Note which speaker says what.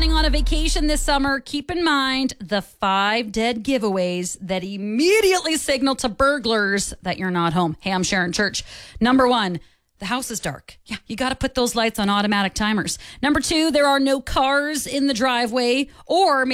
Speaker 1: planning on a vacation this summer, keep in mind the 5 dead giveaways that immediately signal to burglars that you're not home. Hey, I'm Sharon Church. Number 1, the house is dark. Yeah, you got to put those lights on automatic timers. Number 2, there are no cars in the driveway, or